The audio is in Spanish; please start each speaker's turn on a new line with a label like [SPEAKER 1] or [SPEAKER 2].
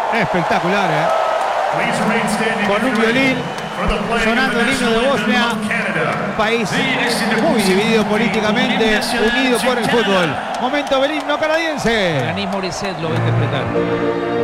[SPEAKER 1] Espectacular, con un violín, sonando el himno de Bosnia, un país muy dividido políticamente, unido por el fútbol. Momento del himno canadiense.
[SPEAKER 2] Alanis Morissette lo va a interpretar.